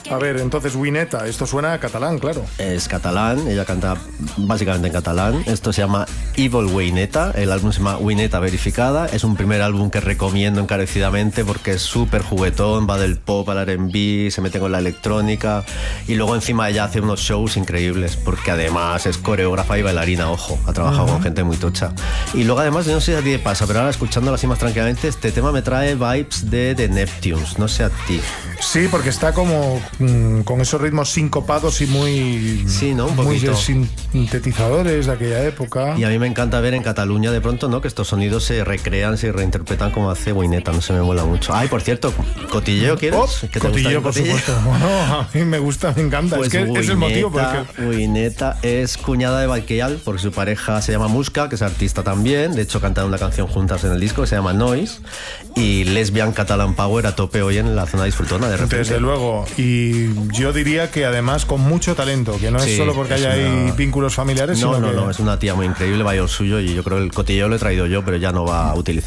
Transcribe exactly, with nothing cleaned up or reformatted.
A ver, entonces Wineta, esto suena a catalán, claro. Es catalán, ella canta básicamente en catalán. Esto se llama Evil Wineta, el álbum se llama Wineta Verificada. Es un primer álbum que recomiendo encarecidamente porque es súper juguetón, va del pop al R and B, se mete con la electrónica y luego encima ella hace unos shows increíbles porque además es coreógrafa y bailarina, ojo, ha trabajado uh-huh. con gente muy tocha. Y luego además, yo no sé si a ti te pasa, pero ahora escuchándolo así más tranquilamente, este tema me trae vibes de The Neptunes, no sé a ti. Sí, porque está como mmm, con esos ritmos sincopados y muy, sí, ¿no? Un muy poquito. de sintetizadores de aquella época. Y a mí me encanta ver en Cataluña de pronto, ¿no? Que estos sonidos se recrean, se reinterpretan como hace Wineta, no se me mola mucho. Ay, por cierto, ¿cotilleo quieres? Oh, ¿Qué te cotilleo, gusta por supuesto. Bueno, a mí me gusta, me encanta. Pues es que Wineta, es el motivo por el que... Wineta es cuñada de Baquial, porque su pareja se llama Muska, que es artista también. De hecho, cantaron una canción juntas en el disco que se llama Noise. Y Lesbian Catalan Power a tope hoy en la zona disfrutona de repente. Desde luego. Y yo diría que además con mucho talento, que no es sí, solo porque haya una... ahí vínculos familiares. No, sino no, que... no, es una tía muy increíble, vaya el suyo. Y yo creo que el cotilleo lo he traído yo, pero ya no va a utilizar.